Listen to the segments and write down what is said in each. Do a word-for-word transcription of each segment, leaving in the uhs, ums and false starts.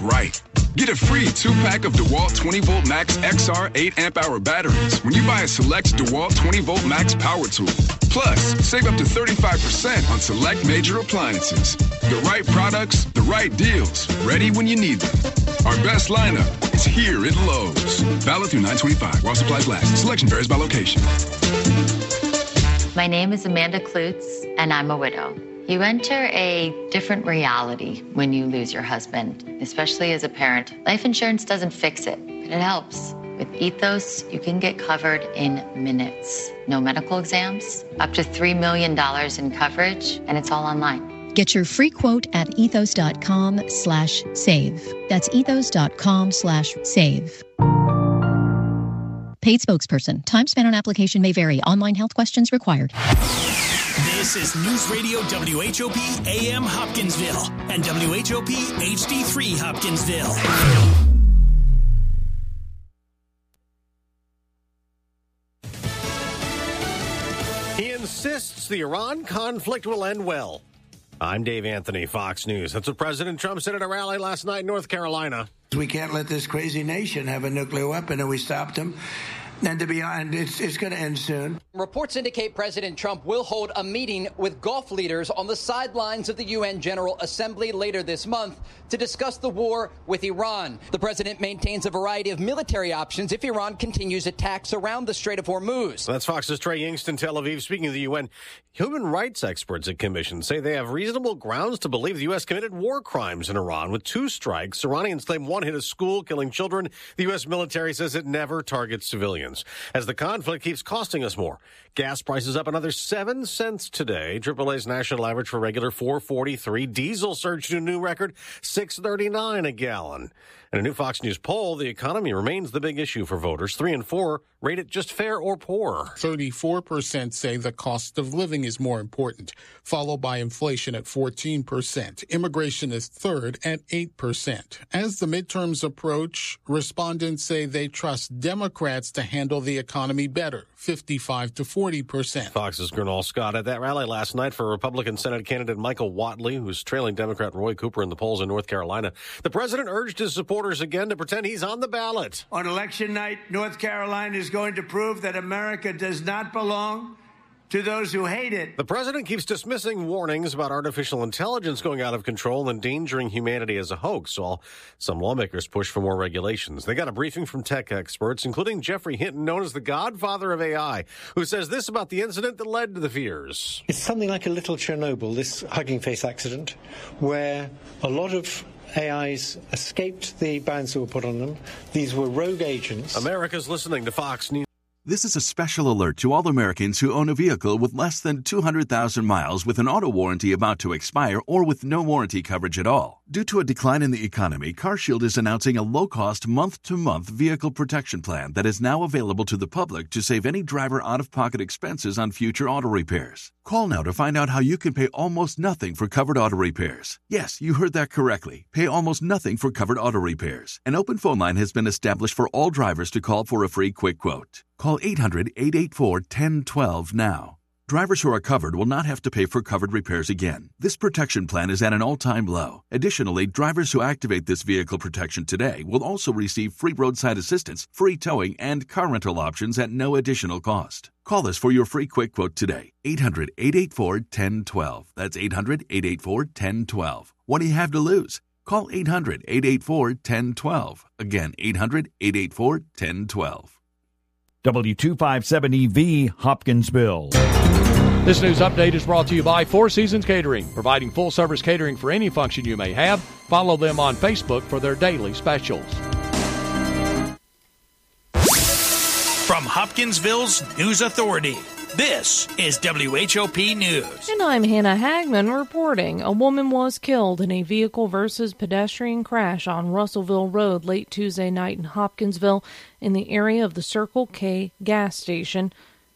right. Get a free two-pack of DeWalt twenty volt Max X R eight amp hour batteries when you buy a select DeWalt twenty volt Max power tool. Plus, save up to thirty-five percent on select major appliances. The right products, the right deals, ready when you need them. Our best lineup is here at Lowe's. Valid through nine twenty-five while supplies last. Selection varies by location. My name is Amanda Klutz, and I'm a widow. You enter a different reality when you lose your husband, especially as a parent. Life insurance doesn't fix it, but it helps. With Ethos, you can get covered in minutes. No medical exams, up to three million dollars in coverage, and it's all online. Get your free quote at ethos.com slash save. That's ethos.com slash save. Paid spokesperson. Time spent on application may vary. Online health questions required. This is News Radio W H O P A M Hopkinsville and W H O P H D three Hopkinsville. He insists the Iran conflict will end well. I'm Dave Anthony, Fox News. That's what President Trump said at a rally last night in North Carolina. We can't let this crazy nation have a nuclear weapon, and we stopped him. And to be honest, it's, it's going to end soon. Reports indicate President Trump will hold a meeting with Gulf leaders on the sidelines of the U N General Assembly later this month to discuss the war with Iran. The president maintains a variety of military options if Iran continues attacks around the Strait of Hormuz. That's Fox's Trey Yingst in Tel Aviv. Speaking of the U N, human rights experts at Commission say they have reasonable grounds to believe the U S committed war crimes in Iran with two strikes. Iranians claim one hit a school, killing children. The U S military says it never targets civilians. As the conflict keeps costing us more. Gas prices up another seven cents today. triple A's national average for regular four forty-three. Diesel surged to a new record six thirty-nine a gallon. In a new Fox News poll, the economy remains the big issue for voters. Three and four rate it just fair or poor. thirty-four percent say the cost of living is more important, followed by inflation at fourteen percent. Immigration is third at eight percent. As the midterms approach, respondents say they trust Democrats to handle the economy better, fifty-five to forty percent. Fox's Gernal Scott at that rally last night for Republican Senate candidate Michael Whatley, who's trailing Democrat Roy Cooper in the polls in North Carolina. The president urged his supporters again to pretend he's on the ballot. On election night, North Carolina is going to prove that America does not belong to those who hate it. The president keeps dismissing warnings about artificial intelligence going out of control and endangering humanity as a hoax, while some lawmakers push for more regulations. They got a briefing from tech experts, including Jeffrey Hinton, known as the godfather of A I, who says this about the incident that led to the fears. It's something like a little Chernobyl, this Hugging Face accident, where a lot of A Is escaped the bans that were put on them. These were rogue agents. America's listening to Fox News. This is a special alert to all Americans who own a vehicle with less than two hundred thousand miles with an auto warranty about to expire or with no warranty coverage at all. Due to a decline in the economy, CarShield is announcing a low-cost month-to-month vehicle protection plan that is now available to the public to save any driver out-of-pocket expenses on future auto repairs. Call now to find out how you can pay almost nothing for covered auto repairs. Yes, you heard that correctly. Pay almost nothing for covered auto repairs. An open phone line has been established for all drivers to call for a free quick quote. Call eight hundred, eight eight four, one zero one two now. Drivers who are covered will not have to pay for covered repairs again. This protection plan is at an all-time low. Additionally, drivers who activate this vehicle protection today will also receive free roadside assistance, free towing, and car rental options at no additional cost. Call us for your free quick quote today. eight hundred, eight eight four, one zero one two. That's eight hundred, eight eight four, one zero one two. What do you have to lose? Call eight hundred, eight eight four, one zero one two. Again, eight hundred, eight eight four, one zero one two. W two fifty-seven E V, Hopkinsville. This news update is brought to you by Four Seasons Catering, providing full-service catering for any function you may have. Follow them on Facebook for their daily specials. From Hopkinsville's News Authority, this is W H O P News. And I'm Hannah Hagman reporting. A woman was killed in a vehicle versus pedestrian crash on Russellville Road late Tuesday night in Hopkinsville in the area of the Circle K gas station,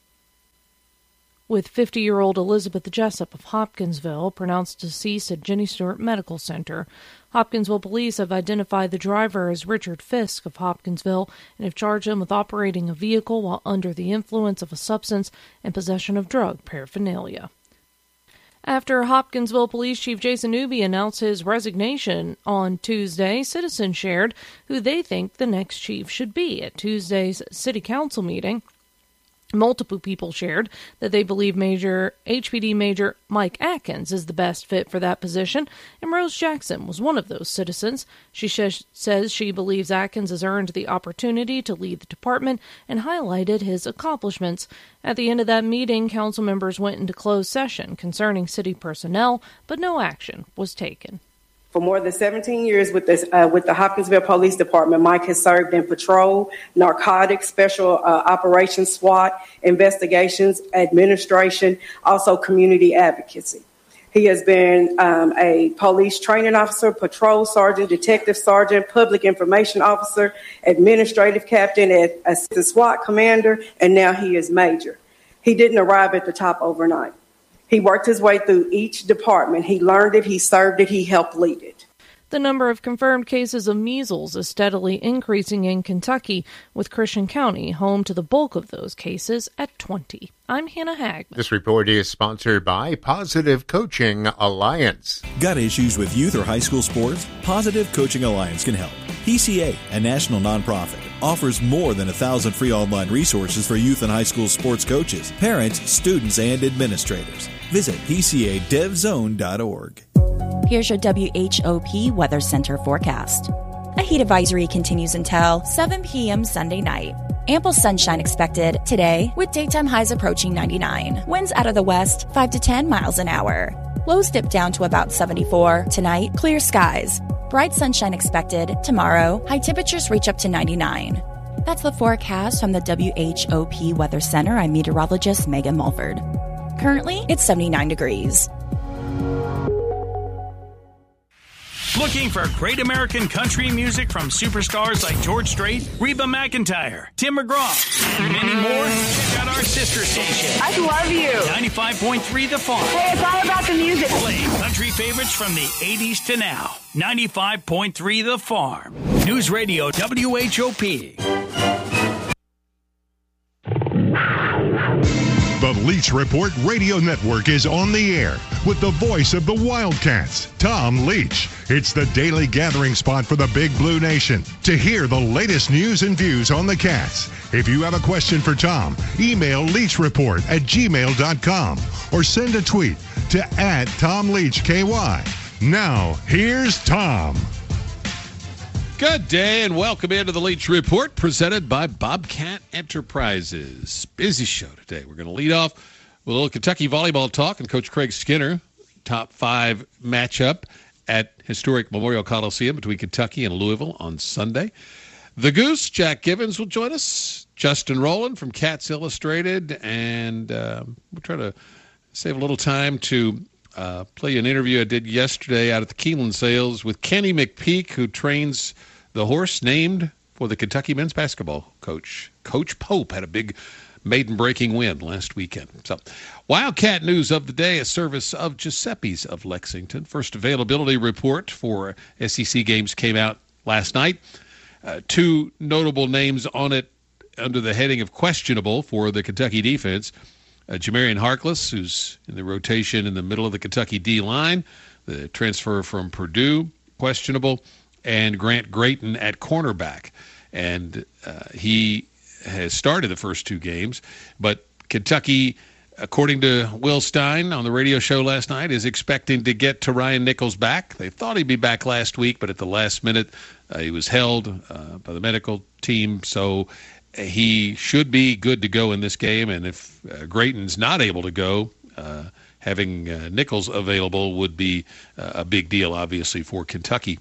with fifty-year-old Elizabeth Jessup of Hopkinsville pronounced deceased at Jenny Stewart Medical Center. Hopkinsville police have identified the driver as Richard Fisk of Hopkinsville and have charged him with operating a vehicle while under the influence of a substance and possession of drug paraphernalia. After Hopkinsville Police Chief Jason Newby announced his resignation on Tuesday, citizens shared who they think the next chief should be. At Tuesday's city council meeting, multiple people shared that they believe Major H P D Major Mike Atkins is the best fit for that position, and Rose Jackson was one of those citizens. She sh- says she believes Atkins has earned the opportunity to lead the department and highlighted his accomplishments. At the end of that meeting, council members went into closed session concerning city personnel, but no action was taken. For more than seventeen years with this, uh, with the Hopkinsville Police Department, Mike has served in patrol, narcotics, special uh, operations, SWAT, investigations, administration, also community advocacy. He has been um, a police training officer, patrol sergeant, detective sergeant, public information officer, administrative captain, assistant SWAT commander, and now he is major. He didn't arrive at the top overnight. He worked his way through each department. He learned it, he served it, he helped lead it. The number of confirmed cases of measles is steadily increasing in Kentucky, with Christian County home to the bulk of those cases at twenty. I'm Hannah Hagman. This report is sponsored by Positive Coaching Alliance. Got issues with youth or high school sports? Positive Coaching Alliance can help. P C A, a national nonprofit, offers more than a thousand free online resources for youth and high school sports coaches, parents, students, and administrators. Visit P C A dev zone dot org. Here's your W H O P Weather Center forecast. A heat advisory continues until seven p.m. Sunday night. Ample sunshine expected today with daytime highs approaching ninety-nine. Winds out of the west, five to ten miles an hour. Lows dip down to about seventy-four. Tonight, clear skies. Bright sunshine expected tomorrow. High temperatures reach up to ninety-nine. That's the forecast from the W H O P Weather Center. I'm meteorologist Megan Mulford. Currently, it's seventy-nine degrees. Looking for great American country music from superstars like George Strait, Reba McEntire, Tim McGraw, and many more? Check out our sister station. I love you. ninety-five point three The Farm. Hey, it's all about the music. Playing country favorites from the eighties to now. ninety-five point three The Farm. News Radio W H O P. The Leach Report Radio Network is on the air with the voice of the Wildcats, Tom Leach. It's the daily gathering spot for the Big Blue Nation to hear the latest news and views on the Cats. If you have a question for Tom, email leachreport at gmail dot com or send a tweet to at Tom Leach K Y. Now, here's Tom. Good day and welcome into the Leach Report presented by Bobcat Enterprises. Busy show today. We're going to lead off with a little Kentucky volleyball talk and Coach Craig Skinner. Top five matchup at historic Memorial Coliseum between Kentucky and Louisville on Sunday. The Goose, Jack Givens, will join us. Justin Rowland from Cats Illustrated. And uh, we'll try to save a little time to Uh, play an interview I did yesterday out at the Keeneland Sales with Kenny McPeak, who trains the horse named for the Kentucky men's basketball coach. Coach Pope had a big maiden-breaking win last weekend. So, Wildcat news of the day, a service of Giuseppe's of Lexington. First availability report for S E C games came out last night. Uh, two notable names on it under the heading of questionable for the Kentucky defense. Uh, Jamarian Harkless, who's in the rotation in the middle of the Kentucky D-line, the transfer from Purdue, questionable, and Grant Grayton at cornerback. And uh, he has started the first two games, but Kentucky, according to Will Stein on the radio show last night, is expecting to get to Ryan Nichols back. They thought he'd be back last week, but at the last minute, uh, he was held uh, by the medical team, so he should be good to go in this game, and if uh, Grayton's not able to go, uh, having uh, Nichols available would be uh, a big deal, obviously, for Kentucky.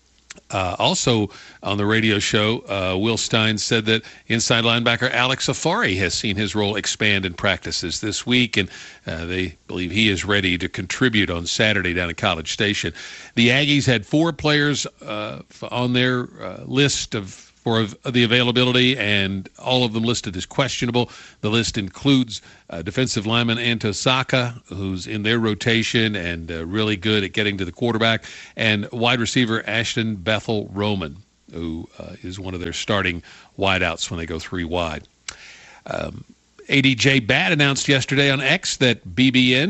Uh, also on the radio show, uh, Will Stein said that inside linebacker Alex Safari has seen his role expand in practices this week, and uh, they believe he is ready to contribute on Saturday down at College Station. The Aggies had four players uh, on their uh, list of for the availability, and all of them listed as questionable. The list includes uh, defensive lineman Anto Saka, who's in their rotation and uh, really good at getting to the quarterback, and wide receiver Ashton Bethel Roman, who uh, is one of their starting wideouts when they go three wide. Um, A D J Batt announced yesterday on X that B B N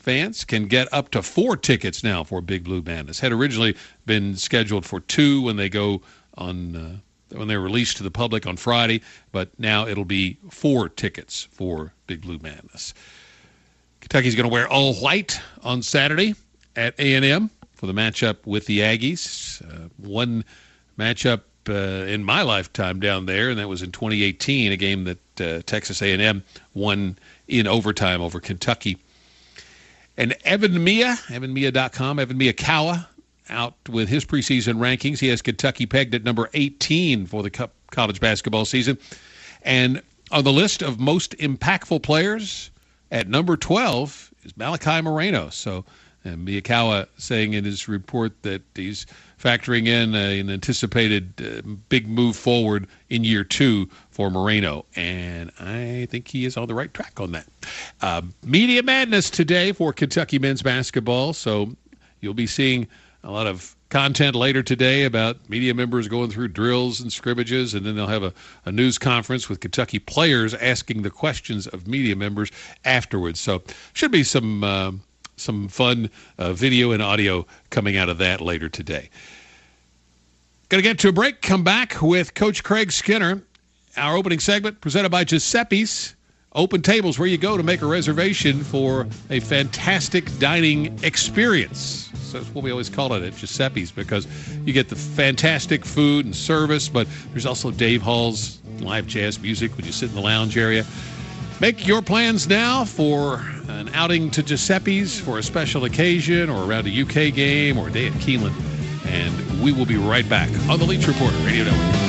fans can get up to four tickets now for Big Blue Madness. Had originally been scheduled for two when they go on uh, when they're released to the public on Friday, but now it'll be four tickets for Big Blue Madness. Kentucky's going to wear all white on Saturday at A and M for the matchup with the Aggies. Uh, one matchup uh, in my lifetime down there, and that was in twenty eighteen, a game that uh, Texas A and M won in overtime over Kentucky. And Evan Mia, evan mia dot com, Evan Miyakawa, out with his preseason rankings. He has Kentucky pegged at number eighteen for the college basketball season. And on the list of most impactful players, at number twelve is Malachi Moreno. So and Miyakawa saying in his report that he's factoring in a, an anticipated uh, big move forward in year two for Moreno. And I think he is on the right track on that. Uh, Media Madness today for Kentucky men's basketball. So you'll be seeing a lot of content later today about media members going through drills and scrimmages, and then they'll have a, a news conference with Kentucky players asking the questions of media members afterwards. So should be some uh, some fun uh, video and audio coming out of that later today. Going to get to a break, come back with Coach Craig Skinner. Our opening segment presented by Giuseppe's. Open tables where you go to make a reservation for a fantastic dining experience. So that's what we always call it at Giuseppe's, because you get the fantastic food and service, but there's also Dave Hall's live jazz music when you sit in the lounge area. Make your plans now for an outing to Giuseppe's for a special occasion or around a U K game or a day at Keeneland. And we will be right back on the Leach Report Radio Network.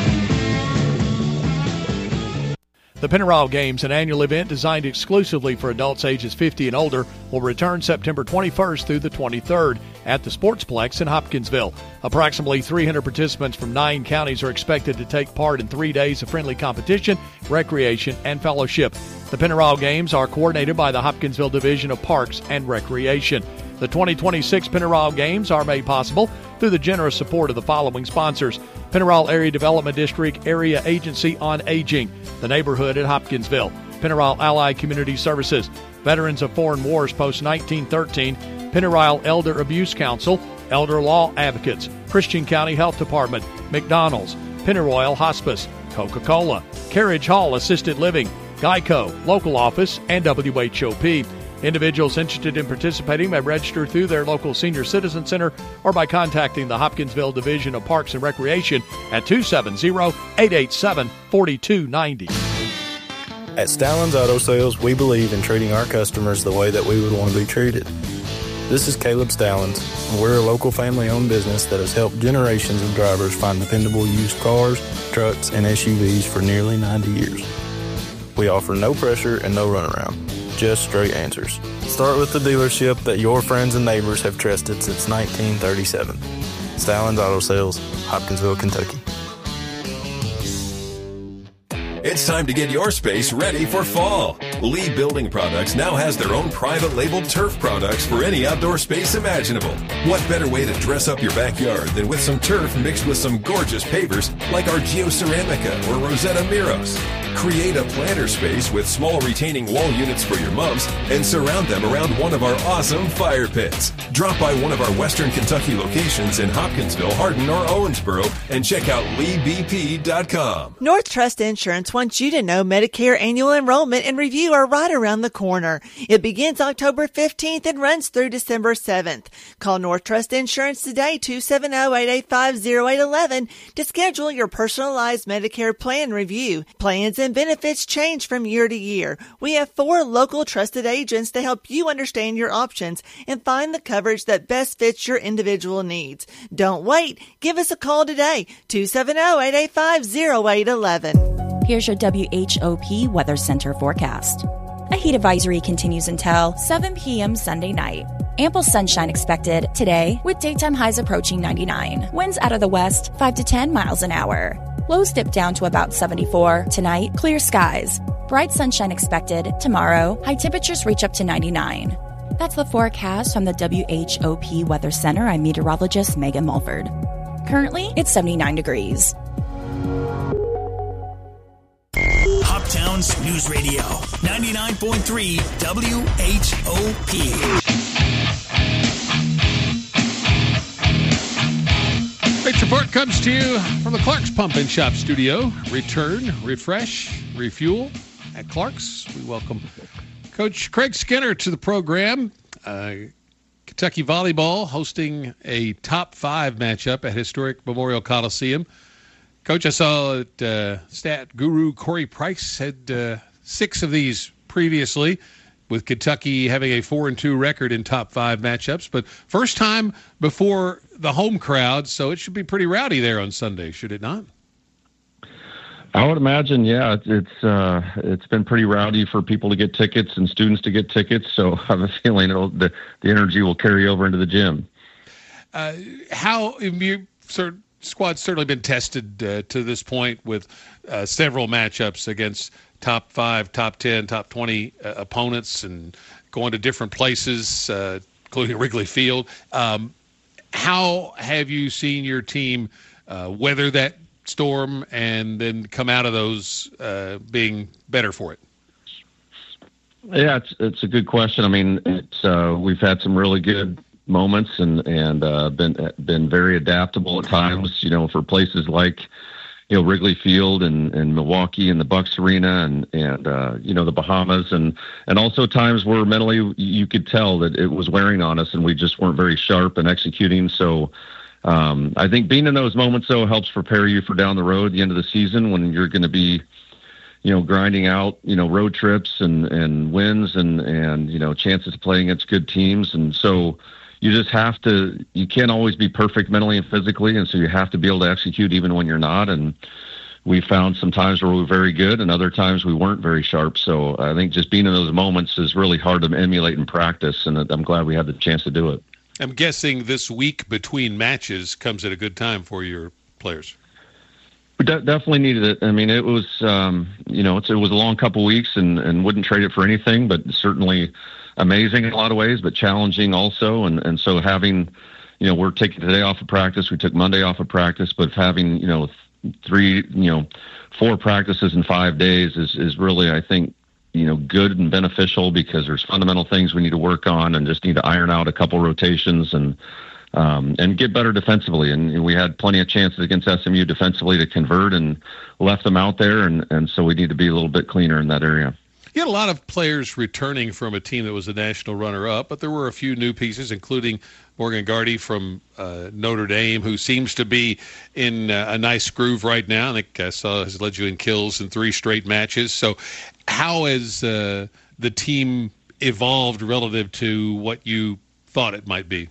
The Pennyroyal Games, an annual event designed exclusively for adults ages fifty and older, will return September twenty-first through the twenty-third at the Sportsplex in Hopkinsville. Approximately three hundred participants from nine counties are expected to take part in three days of friendly competition, recreation, and fellowship. The Pennyroyal Games are coordinated by the Hopkinsville Division of Parks and Recreation. The twenty twenty-six Pennyroyal Games are made possible through the generous support of the following sponsors: Pennyroyal Area Development District Area Agency on Aging, the neighborhood at Hopkinsville, Pennyroyal Allied Community Services, Veterans of Foreign Wars Post nineteen thirteen, Pennyroyal Elder Abuse Council, Elder Law Advocates, Christian County Health Department, McDonald's, Pennyroyal Hospice, Coca-Cola, Carriage Hall Assisted Living, Geico, Local Office, and W H O P. Individuals interested in participating may register through their local senior citizen center or by contacting the Hopkinsville Division of Parks and Recreation at two seven zero, eight eight seven, four two nine zero. At Stallings Auto Sales, we believe in treating our customers the way that we would want to be treated. This is Caleb Stallings, and we're a local family-owned business that has helped generations of drivers find dependable used cars, trucks, and S U Vs for nearly ninety years. We offer no pressure and no runaround. Just straight answers. Start with the dealership that your friends and neighbors have trusted since nineteen thirty-seven. Stallings Auto Sales, Hopkinsville, Kentucky. It's time to get your space ready for fall. Lee Building Products now has their own private label turf products for any outdoor space imaginable. What better way to dress up your backyard than with some turf mixed with some gorgeous pavers like our Geoceramica or Rosetta Miros? Create a planter space with small retaining wall units for your mums and surround them around one of our awesome fire pits. Drop by one of our Western Kentucky locations in Hopkinsville, Hardin, or Owensboro and check out lee b p dot com. North Trust Insurance wants you to know Medicare annual enrollment and review are right around the corner. It begins October fifteenth and runs through December seventh. Call North Trust Insurance today, two seven zero, eight eight five, zero eight one one, to schedule your personalized Medicare plan review. Plans and benefits change from year to year. We have four local trusted agents to help you understand your options and find the coverage that best fits your individual needs. Don't wait. Give us a call today, two seven zero, eight eight five, zero eight one one. Here's your W H O P Weather Center forecast. A heat advisory continues until seven p.m. Sunday night. Ample sunshine expected today with daytime highs approaching ninety-nine. Winds out of the west, five to ten miles an hour. Lows dip down to about seventy-four. Tonight, clear skies. Bright sunshine expected. Tomorrow, high temperatures reach up to ninety-nine. That's the forecast from the W H O P Weather Center. I'm meteorologist Megan Mulford. Currently, it's seventy-nine degrees. Hoptown's News Radio, ninety-nine point three W H O P. Late Report comes to you from the Clark's Pump and Shop studio. Return, refresh, refuel at Clark's. We welcome Coach Craig Skinner to the program. Uh, Kentucky Volleyball hosting a top five matchup at historic Memorial Coliseum. Coach, I saw that uh, stat guru Corey Price had uh, six of these previously, with Kentucky having a four and two record in top five matchups. But first time before the home crowd, so it should be pretty rowdy there on Sunday, should it not? I would imagine, yeah. It's uh, it's been pretty rowdy for people to get tickets and students to get tickets. So I have a feeling it'll, the the energy will carry over into the gym. Uh, how you sort squad's certainly been tested uh, to this point with uh, several matchups against top five, top ten, top twenty uh, opponents, and going to different places, uh, including Wrigley Field. Um, how have you seen your team uh, weather that storm and then come out of those uh, being better for it? Yeah, it's it's a good question. I mean, it's uh, we've had some really good moments and and uh, been been very adaptable at times. You know, for places like you know Wrigley Field and, and Milwaukee and the Bucks Arena and and uh, you know the Bahamas and and also times where mentally you could tell that it was wearing on us and we just weren't very sharp in executing. So. Um, I think being in those moments, though, helps prepare you for down the road, the end of the season, when you're going to be, you know, grinding out, you know, road trips and, and wins and, and, you know, chances of playing against good teams. And so you just have to, you can't always be perfect mentally and physically. And so you have to be able to execute even when you're not. And we found some times where we were very good and other times we weren't very sharp. So I think just being in those moments is really hard to emulate in practice. And I'm glad we had the chance to do it. I'm guessing this week between matches comes at a good time for your players. We de- definitely needed it. I mean, it was, um, you know, it's, it was a long couple of weeks and, and wouldn't trade it for anything, but certainly amazing in a lot of ways, but challenging also. And, and so having, you know, we're taking today off of practice. We took Monday off of practice, but having, you know, th- three, you know, four practices in five days is, is really, I think, you know, good and beneficial because there's fundamental things we need to work on and just need to iron out a couple rotations and um, and get better defensively. And we had plenty of chances against S M U defensively to convert and left them out there. And, and so we need to be a little bit cleaner in that area. You had a lot of players returning from a team that was a national runner-up, but there were a few new pieces, including Morgan Gardy from uh, Notre Dame, who seems to be in uh, a nice groove right now. I think I saw has led you in kills in three straight matches. So how has uh, the team evolved relative to what you thought it might be?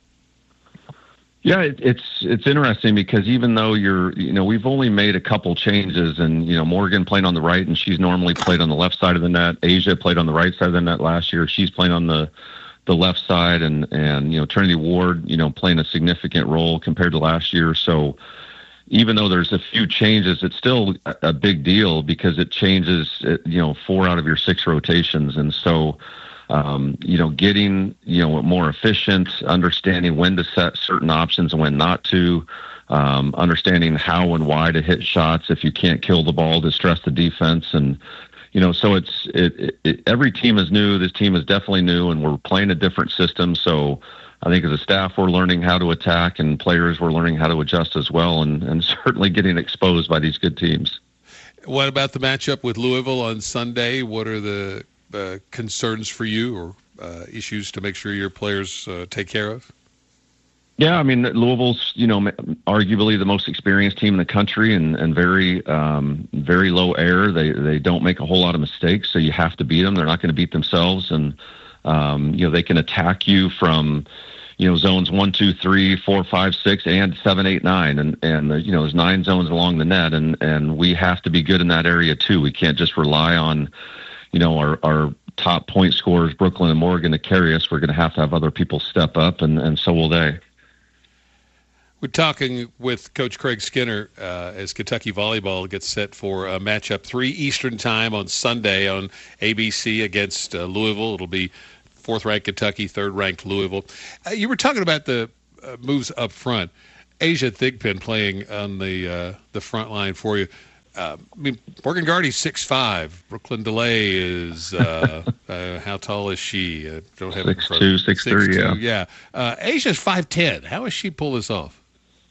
Yeah, it, it's it's interesting because even though you're, you know, we've only made a couple changes, and you know, Morgan played on the right, and she's normally played on the left side of the net. Asia played on the right side of the net last year. She's playing on the the left side, and and you know, Trinity Ward, you know, playing a significant role compared to last year. So even though there's a few changes, it's still a big deal because it changes, you know, four out of your six rotations. And so, um, you know, getting, you know, more efficient, understanding when to set certain options and when not to, um, understanding how and why to hit shots if you can't kill the ball to stress the defense. And, you know, so it's, it, it, it every team is new. This team is definitely new, and we're playing a different system. So I think as a staff, we're learning how to attack, and players, we're learning how to adjust as well, and, and certainly getting exposed by these good teams. What about the matchup with Louisville on Sunday? What are the uh, concerns for you or uh, issues to make sure your players uh, take care of? Yeah, I mean, Louisville's, you know, arguably the most experienced team in the country, and, and very, um, very low error. They they don't make a whole lot of mistakes, so you have to beat them. They're not going to beat themselves, and um, you know, they can attack you from, you know, zones one, two, three, four, five, six, and seven, eight, nine, and and uh, you know, there's nine zones along the net, and and we have to be good in that area too. We can't just rely on, you know, our our top point scorers, Brooklyn and Morgan, to carry us. We're going to have to have other people step up, and and so will they. We're talking with Coach Craig Skinner uh, as Kentucky Volleyball gets set for uh, matchup three Eastern time on Sunday on A B C against uh, Louisville. It'll be fourth-ranked Kentucky, third-ranked Louisville. Uh, you were talking about the uh, moves up front. Asia Thigpen playing on the uh, the front line for you. uh, I mean, Morgan Gardy's six five. Brooklyn DeLay is, uh, uh, how tall is she? I don't have six two, six three, yeah. Yeah. Uh, Asia's five ten. How does she pull this off?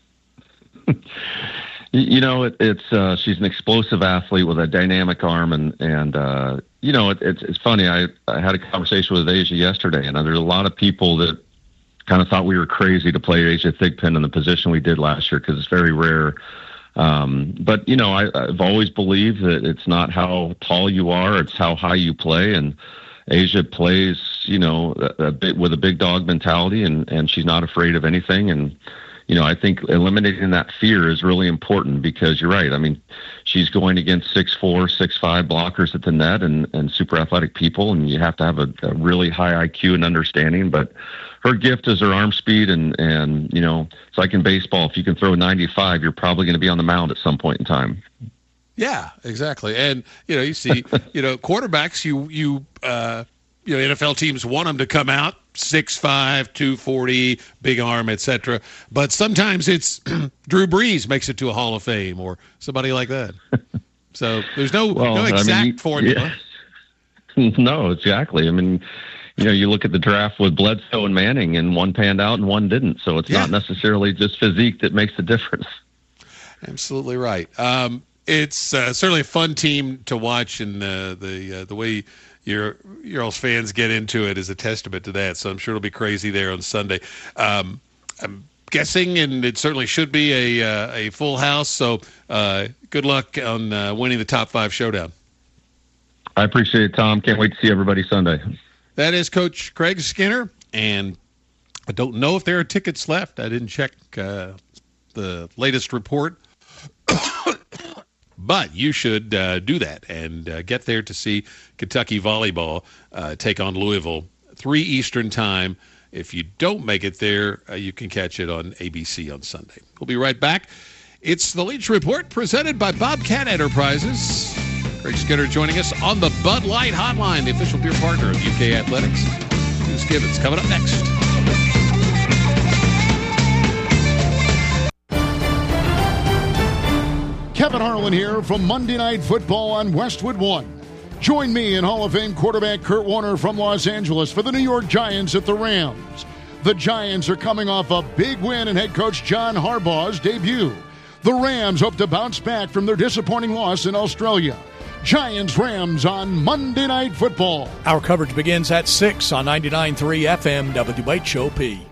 You know, it, it's uh, she's an explosive athlete with a dynamic arm, and and uh, you know, it, it's it's funny. I, I had a conversation with Asia yesterday, and there's a lot of people that kind of thought we were crazy to play Asia Thigpen in the position we did last year because it's very rare. Um, but you know, I, I've always believed that it's not how tall you are; it's how high you play. And Asia plays, you know, a, a bit with a big dog mentality, and and she's not afraid of anything. And you know, I think eliminating that fear is really important because you're right. I mean, she's going against six four, six five blockers at the net and, and super athletic people, and you have to have a, a really high I Q and understanding. But her gift is her arm speed, and, and you know, it's like in baseball. If you can throw ninety-five, you're probably going to be on the mound at some point in time. Yeah, exactly. And, you know, you see, you know, quarterbacks, you, you, uh, you know, N F L teams want them to come out six five, two forty, big arm, et cetera. But sometimes it's Drew Brees makes it to a Hall of Fame or somebody like that. So there's no well, no exact I mean, formula. Yeah. No, exactly. I mean, you know, you look at the draft with Bledsoe and Manning, and one panned out and one didn't. So it's yeah. not necessarily just physique that makes the difference. Absolutely right. Um, it's uh, certainly a fun team to watch, and uh, the uh, the way your your old fans get into it is a testament to that. So I'm sure it'll be crazy there on Sunday. Um, I'm guessing, and it certainly should be a uh, a full house. So uh, good luck on uh, winning the top five showdown. I appreciate it, Tom. Can't wait to see everybody Sunday. That is Coach Craig Skinner, and I don't know if there are tickets left. I didn't check uh, the latest report. But you should uh, do that and uh, get there to see Kentucky volleyball uh, take on Louisville, three Eastern time. If you don't make it there, uh, you can catch it on A B C on Sunday. We'll be right back. It's the Leach Report presented by Bobcat Enterprises. Craig Skinner joining us on the Bud Light Hotline, the official beer partner of U K Athletics. Goose Gibbons coming up next. Kevin Harlan here from Monday Night Football on Westwood One. Join me and Hall of Fame quarterback Kurt Warner from Los Angeles for the New York Giants at the Rams. The Giants are coming off a big win in head coach John Harbaugh's debut. The Rams hope to bounce back from their disappointing loss in Australia. Giants-Rams on Monday Night Football. Our coverage begins at six on ninety-nine point three F M W H O P.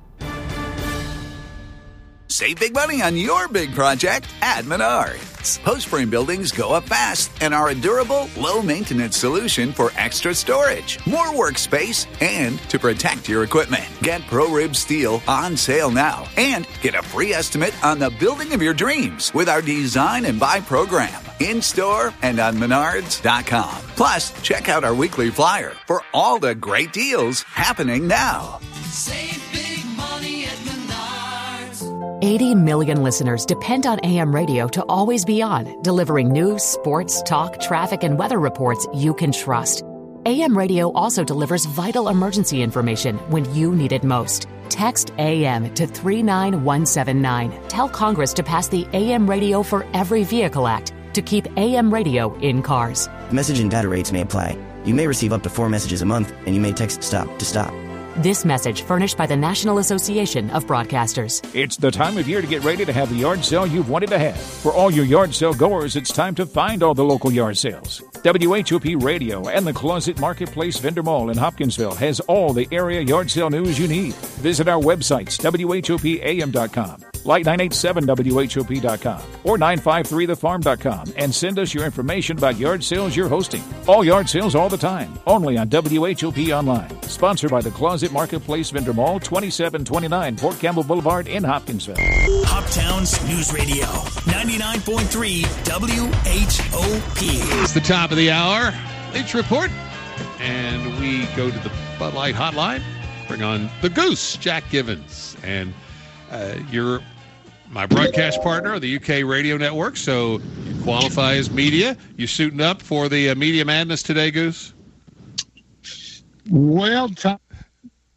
Save big money on your big project at Menards. Post-frame buildings go up fast and are a durable, low-maintenance solution for extra storage, more workspace, and to protect your equipment. Get ProRib Steel on sale now and get a free estimate on the building of your dreams with our Design and Buy program in-store and on menards dot com. Plus, check out our weekly flyer for all the great deals happening now. Save big money at eighty million listeners depend on A M radio to always be on, delivering news, sports, talk, traffic, and weather reports you can trust. A M radio also delivers vital emergency information when you need it most. Text A M to three nine one seven nine. Tell Congress to pass the A M Radio for Every Vehicle Act to keep A M radio in cars. Message and data rates may apply. You may receive up to four messages a month, and you may text STOP to stop. This message furnished by the National Association of Broadcasters. It's the time of year to get ready to have the yard sale you've wanted to have. For all your yard sale goers, it's time to find all the local yard sales. W H O P Radio and the Closet Marketplace Vendor Mall in Hopkinsville has all the area yard sale news you need. Visit our websites, W H O P A M dot com, like nine eight seven W H O P dot com, or nine five three the farm dot com, and send us your information about yard sales you're hosting. All yard sales all the time, only on W H O P Online. Sponsored by the Closet Marketplace Vendor Mall, twenty-seven twenty-nine Port Campbell Boulevard in Hopkinsville. Hoptown's News Radio, ninety-nine point three W H O P. It's the top of the hour. Leach Report. And we go to the Bud Light Hotline. Bring on the Goose, Jack Givens. And uh, you're my broadcast partner of the U K Radio Network, so you qualify as media. You suiting up for the uh, Media Madness today, Goose? Well, Tom,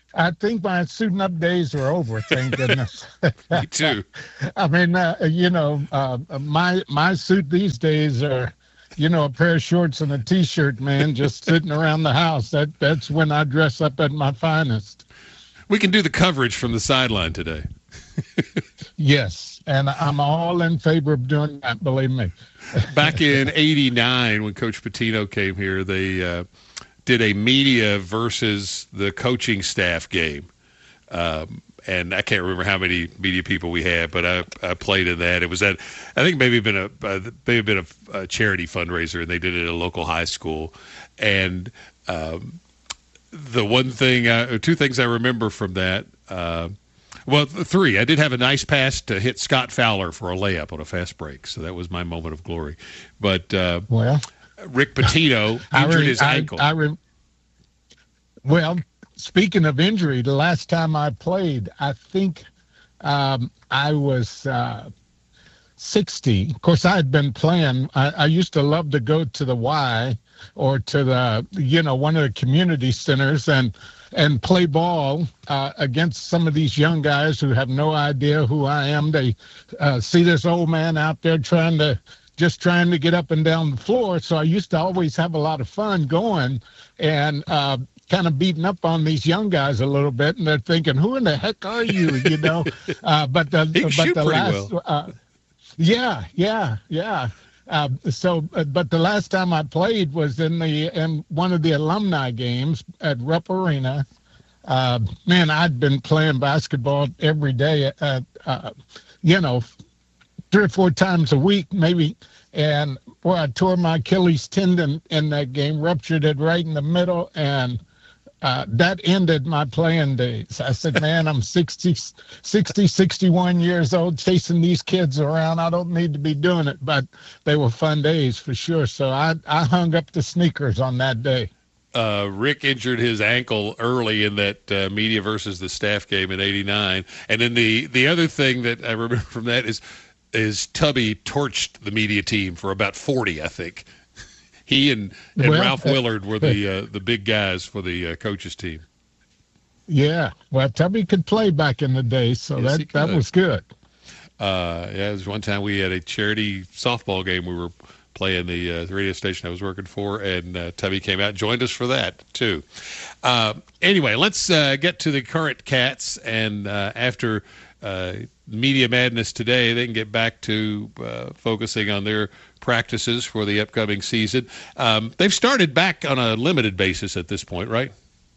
I think my suiting up days are over, thank goodness. Me too. I mean, uh, you know, uh, my my suit these days are, you know, a pair of shorts and a T-shirt, man, just sitting around the house. That That's when I dress up at my finest. We can do the coverage from the sideline today. Yes, and I'm all in favor of doing that, believe me. Back in eighty-nine, when Coach Pitino came here, they uh, did a media versus the coaching staff game. Um, and I can't remember how many media people we had, but I, I played in that. It was at, I think maybe been a uh, maybe been a, a charity fundraiser, and they did it at a local high school. And um, the one thing, uh, two things I remember from that, uh, well, three. I did have a nice pass to hit Scott Fowler for a layup on a fast break, so that was my moment of glory. But uh, well, Rick Pitino injured re- his I, ankle. I re- well, speaking of injury, the last time I played, I think um, I was uh, sixty. Of course, I had been playing. I, I used to love to go to the Y or to the, you know, one of the community centers and and play ball uh, against some of these young guys who have no idea who I am. They uh, see this old man out there trying to just trying to get up and down the floor. So I used to always have a lot of fun going and uh, kind of beating up on these young guys a little bit. And they're thinking, who in the heck are you? You know, uh, but the, He can but shoot the pretty last, well. uh, yeah, yeah, yeah. Uh, so, uh, but the last time I played was in the in one of the alumni games at Rupp Arena. Uh, man, I'd been playing basketball every day, uh, uh, you know, three or four times a week, maybe. And boy, I tore my Achilles tendon in that game, ruptured it right in the middle, and uh, that ended my playing days. I said, man, I'm sixty, sixty, sixty-one years old chasing these kids around. I don't need to be doing it, but they were fun days for sure. So I, I hung up the sneakers on that day. Uh, Rick injured his ankle early in that uh, media versus the staff game in eighty-nine. And then the, the other thing that I remember from that is is Tubby torched the media team for about forty, I think. He and, and Well, Ralph Willard were the uh, the big guys for the uh, coaches team. Yeah, well, Tubby could play back in the day, so Yes, he that, that could. was good. Uh, yeah, there was one time we had a charity softball game. We were playing the, uh, the radio station I was working for, and uh, Tubby came out and joined us for that, too. Uh, anyway, let's uh, get to the current Cats, and uh, after uh, Media Madness today, they can get back to uh, focusing on their practices for the upcoming season. Um, they've started back on a limited basis at this point, right?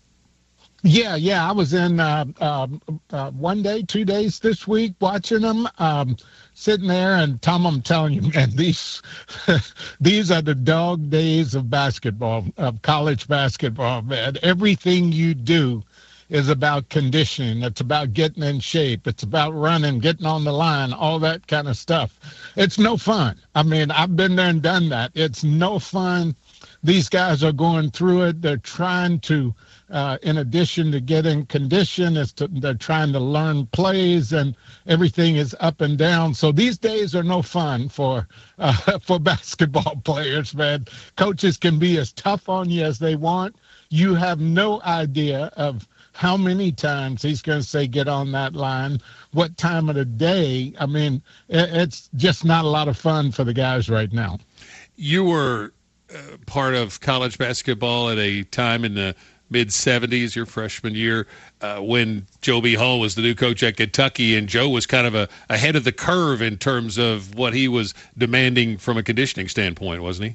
Yeah, yeah. I was in uh, um, uh, one day, two days this week watching them, um, sitting there. And Tom, I'm telling you, man, these these are the dog days of basketball, of college basketball, man. Everything you do is about conditioning. It's about getting in shape. It's about running, getting on the line, all that kind of stuff. It's no fun. I mean, I've been there and done that. It's no fun. These guys are going through it. They're trying to, uh, in addition to getting condition, is to, they're trying to learn plays, and everything is up and down. So these days are no fun for uh, for basketball players, man. Coaches can be as tough on you as they want. You have no idea of how many times he's going to say, get on that line, what time of the day. I mean, it's just not a lot of fun for the guys right now. You were uh, part of college basketball at a time in the mid seventies, your freshman year, uh, when Joe B. Hall was the new coach at Kentucky, and Joe was kind of a, ahead of the curve in terms of what he was demanding from a conditioning standpoint, wasn't he?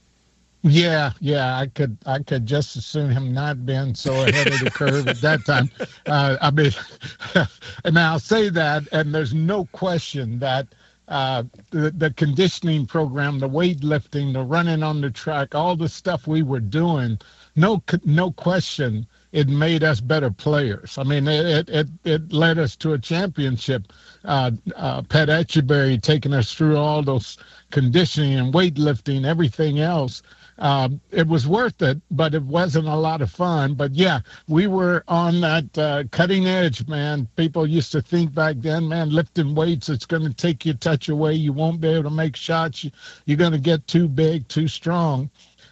Yeah, yeah, I could, I could just as soon him not been so ahead of the curve at that time. Uh, I mean, and I'll say that, and there's no question that uh, the, the conditioning program, the weightlifting, the running on the track, all the stuff we were doing, no, no question, it made us better players. I mean, it it it led us to a championship. Uh, uh, Pat Etcheberry taking us through all those conditioning and weightlifting, everything else. Uh, it was worth it, but it wasn't a lot of fun. But yeah, we were on that uh, cutting edge, man. People used to think back then, man, lifting weights, it's going to take your touch away. You won't be able to make shots. You, you're going to get too big, too strong.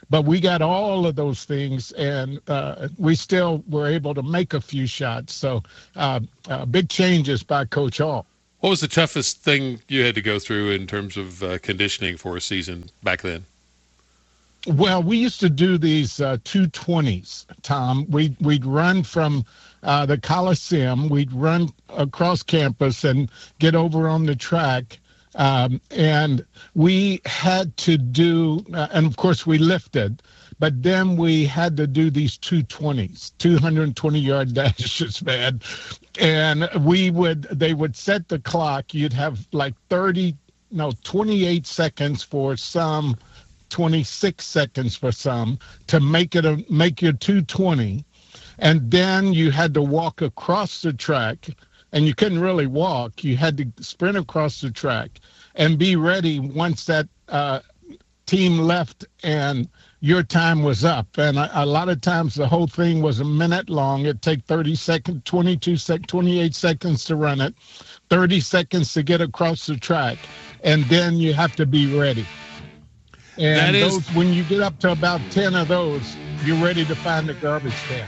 but we got all of those things, and uh, we still were able to make a few shots. So uh, uh, big changes by Coach Hall. What was the toughest thing you had to go through in terms of uh, conditioning for a season back then? Well, we used to do these uh, two twenties, Tom. We'd, we'd run from uh, the Coliseum. We'd run across campus and get over on the track. Um, and we had to do, uh, and of course we lifted, but then we had to do these two twenties, two hundred twenty yard dashes, man. And we would, they would set the clock. You'd have like thirty, no, twenty-eight seconds for some, twenty-six seconds for some to make it a make your two twenty, and then you had to walk across the track, and you couldn't really walk. You had to sprint across the track and be ready once that uh, team left and your time was up. And a, a lot of times the whole thing was a minute long. It'd take thirty seconds, twenty-two sec, twenty-eight seconds to run it, thirty seconds to get across the track, and then you have to be ready. And that is, those, when you get up to about ten of those, you're ready to find the garbage can.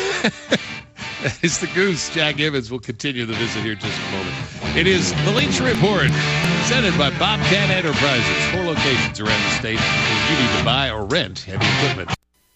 That is the Goose. Jack Evans will continue the visit here in just a moment. It is the Leach Report, presented by Bobcat Enterprises. Four locations around the state where you need to buy or rent heavy equipment.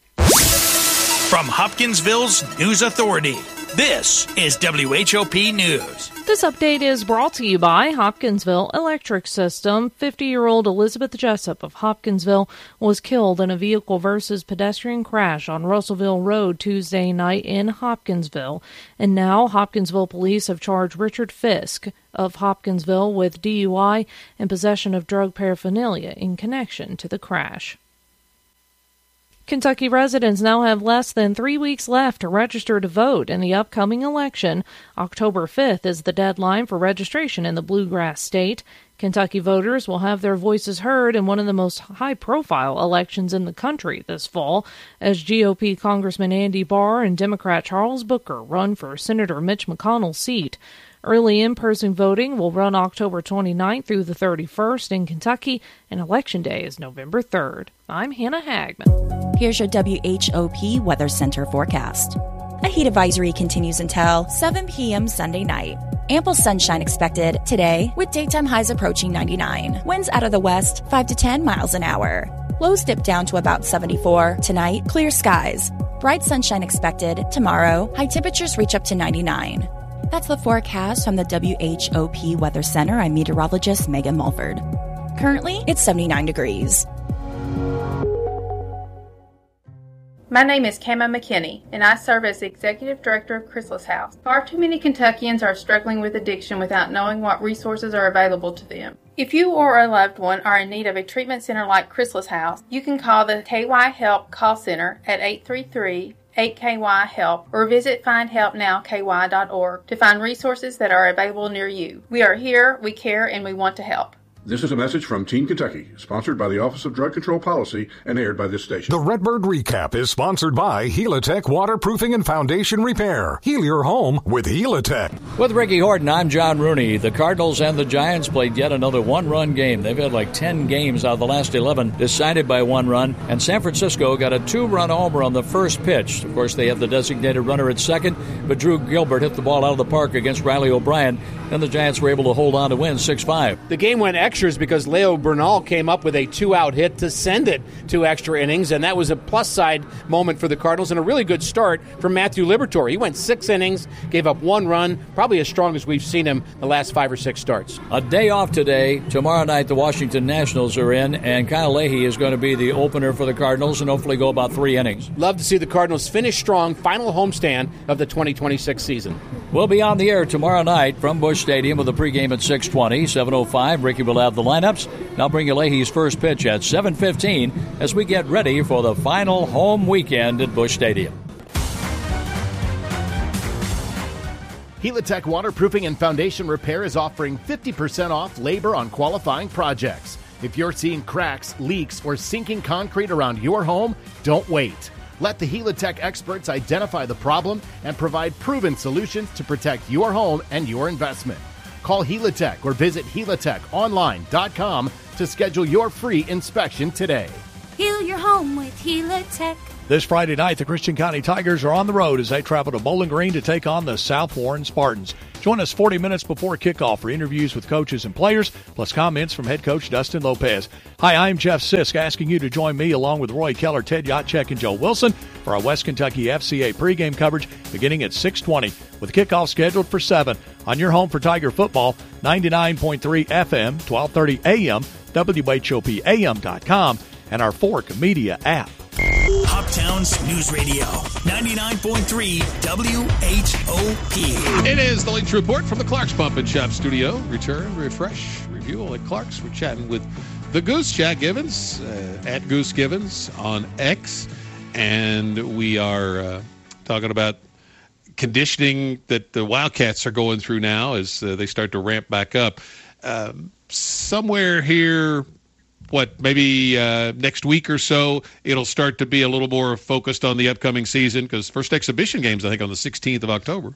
From Hopkinsville's News Authority, this is W H O P News. This update is brought to you by Hopkinsville Electric System. fifty-year-old Elizabeth Jessup of Hopkinsville was killed in a vehicle versus pedestrian crash on Russellville Road Tuesday night in Hopkinsville. And now Hopkinsville police have charged Richard Fisk of Hopkinsville with D U I and possession of drug paraphernalia in connection to the crash. Kentucky residents now have less than three weeks left to register to vote in the upcoming election. October fifth is the deadline for registration in the Bluegrass State. Kentucky voters will have their voices heard in one of the most high-profile elections in the country this fall, as G O P Congressman Andy Barr and Democrat Charles Booker run for Senator Mitch McConnell's seat. Early in-person voting will run October twenty-ninth through the thirty-first in Kentucky, and Election Day is November third. I'm Hannah Hagman. Here's your W H O P Weather Center forecast. A heat advisory continues until seven p.m. Sunday night. Ample sunshine expected today, with daytime highs approaching ninety-nine. Winds out of the west, five to ten miles an hour. Lows dip down to about seventy-four. Tonight, clear skies. Bright sunshine expected tomorrow. High temperatures reach up to ninety-nine. That's the forecast from the W H O P Weather Center. I'm meteorologist Megan Mulford. Currently, it's seventy-nine degrees. My name is Kama McKinney, and I serve as the Executive Director of Chrysalis House. Far too many Kentuckians are struggling with addiction without knowing what resources are available to them. If you or a loved one are in need of a treatment center like Chrysalis House, you can call the K Y Help call center at eight three three, eight K Y help or visit find help now K Y dot org to find resources that are available near you. We are here, we care, and we want to help. This is a message from Teen Kentucky, sponsored by the Office of Drug Control Policy and aired by this station. The Redbird Recap is sponsored by Helitech Waterproofing and Foundation Repair. Heal your home with Helitech. With Ricky Horton, I'm John Rooney. The Cardinals and the Giants played yet another one-run game. They've had like ten games out of the last eleven decided by one run, and San Francisco got a two-run homer on the first pitch. Of course, they have the designated runner at second, but Drew Gilbert hit the ball out of the park against Riley O'Brien, and the Giants were able to hold on to win six five. The game went extras because Leo Bernal came up with a two-out hit to send it to extra innings, and that was a plus-side moment for the Cardinals and a really good start from Matthew Liberatore. He went six innings, gave up one run, probably as strong as we've seen him the last five or six starts. A day off today. Tomorrow night, the Washington Nationals are in, and Kyle Leahy is going to be the opener for the Cardinals and hopefully go about three innings. Love to see the Cardinals finish strong, final homestand of the twenty twenty-six season. We'll be on the air tomorrow night from Busch Stadium with a pregame at six twenty, seven oh five. Ricky will have the lineups. Now bring you Leahy's first pitch at seven fifteen as we get ready for the final home weekend at Busch Stadium. Helitech Waterproofing and Foundation Repair is offering fifty percent off labor on qualifying projects. If you're seeing cracks, leaks, or sinking concrete around your home, don't wait. Let the Helitech experts identify the problem and provide proven solutions to protect your home and your investment. Call Helitech or visit helitech online dot com to schedule your free inspection today. Heal your home with Helitech. This Friday night, the Christian County Tigers are on the road as they travel to Bowling Green to take on the South Warren Spartans. Join us forty minutes before kickoff for interviews with coaches and players, plus comments from head coach Dustin Lopez. Hi, I'm Jeff Sisk, asking you to join me along with Roy Keller, Ted Yatchek, and Joe Wilson for our West Kentucky F C A pregame coverage beginning at six twenty, with kickoff scheduled for seven on your home for Tiger football, ninety-nine point three F M, twelve thirty A M, W H O P A M dot com, and our Fork Media app. Hoptown's News Radio, ninety-nine point three W H O P. It is the Leach Report from the Clark's Pump and Shop studio. Return, refresh, review all at Clark's. We're chatting with the Goose, Jack Givens, uh, at Goose Givens on X. And we are uh, talking about conditioning that the Wildcats are going through now as uh, they start to ramp back up. Um, somewhere here, what, maybe uh, next week or so, it'll start to be a little more focused on the upcoming season, because first exhibition games, I think, on the sixteenth of October.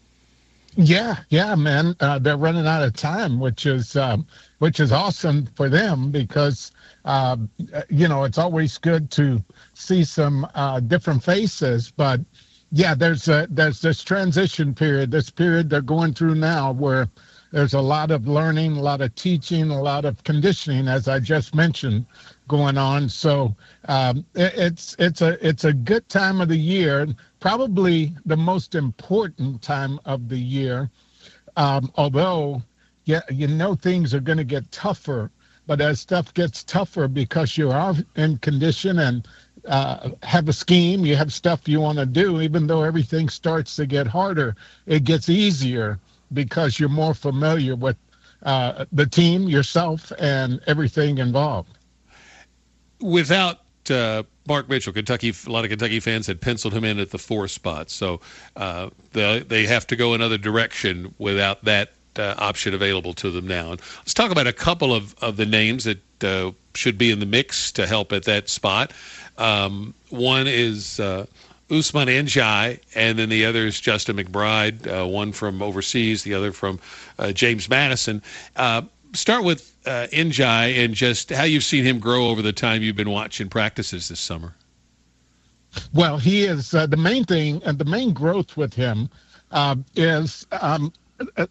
Yeah, yeah, man. Uh, they're running out of time, which is um, which is awesome for them because, uh, you know, it's always good to see some uh, different faces. But, yeah, there's a, there's this transition period, this period they're going through now where there's a lot of learning, a lot of teaching, a lot of conditioning, as I just mentioned, going on. So um, it, it's it's a it's a good time of the year, probably the most important time of the year. Um, although, yeah, you know things are going to get tougher, but as stuff gets tougher because you are in condition and uh, have a scheme, you have stuff you want to do. Even though everything starts to get harder, it gets easier, because you're more familiar with uh, the team, yourself, and everything involved. Without uh, Mark Mitchell, Kentucky, a lot of Kentucky fans had penciled him in at the four spot, so uh, they, they have to go another direction without that uh, option available to them now. And let's talk about a couple of, of the names that uh, should be in the mix to help at that spot. Um, one is Uh, Usman Njai, and then the other is Justin McBride, uh, one from overseas, the other from uh, James Madison. Uh, start with uh, Njai and just how you've seen him grow over the time you've been watching practices this summer. Well, he is uh, the main thing, and the main growth with him uh, is um, uh,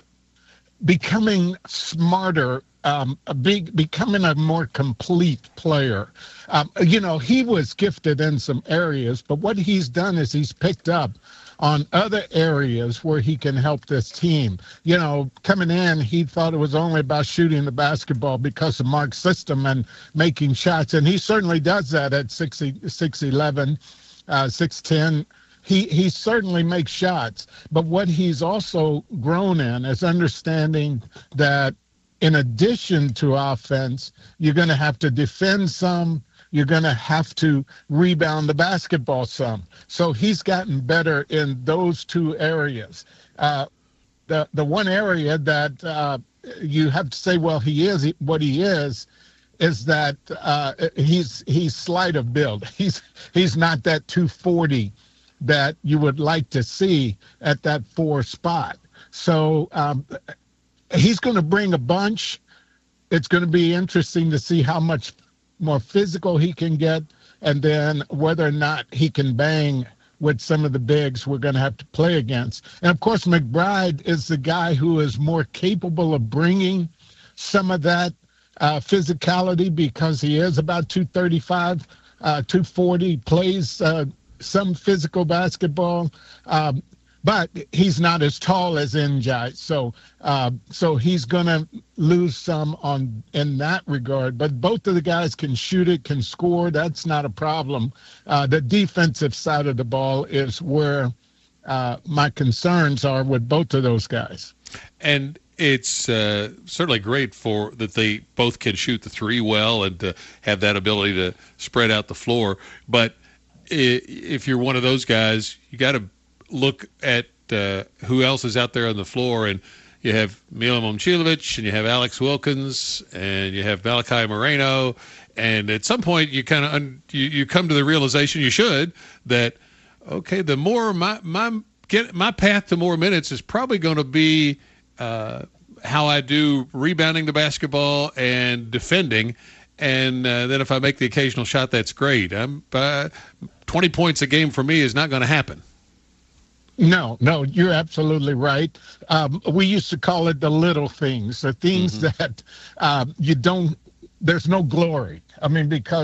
becoming smarter, um, be, becoming a more complete player. Um, you know, he was gifted in some areas, but what he's done is he's picked up on other areas where he can help this team. You know, coming in, he thought it was only about shooting the basketball because of Mark's system and making shots, and he certainly does that at six eleven, uh, six ten. He he certainly makes shots, but what he's also grown in is understanding that in addition to offense, you're going to have to defend some, you're going to have to rebound the basketball some. So he's gotten better in those two areas. Uh, the the one area that uh, you have to say, well, he is what he is, is that uh, he's he's slight of build. He's he's not that two forty that you would like to see at that four spot. So um, he's going to bring a bunch. It's going to be interesting to see how much more physical he can get, and then whether or not he can bang with some of the bigs we're going to have to play against. And, of course, McBride is the guy who is more capable of bringing some of that uh, physicality because he is about two thirty-five, uh, two forty, plays uh, some physical basketball. Um, But he's not as tall as Njai, so uh, so he's going to lose some on in that regard. But both of the guys can shoot it, can score. That's not a problem. Uh, the defensive side of the ball is where uh, my concerns are with both of those guys. And it's uh, certainly great for that they both can shoot the three well and uh, have that ability to spread out the floor. But if you're one of those guys, you got to look at uh, who else is out there on the floor, and you have Mila Momcilovic, and you have Alex Wilkins, and you have Malachi Moreno, and at some point you kind of un- you, you come to the realization, you should, that okay, the more my my get my path to more minutes is probably going to be uh, how I do rebounding the basketball and defending. and uh, then if I make the occasional shot, that's great. I'm uh, twenty points a game for me is not going to happen. No, no, you're absolutely right. Um, we used to call it the little things, the things mm-hmm. that uh, you don't. There's no glory. I mean, because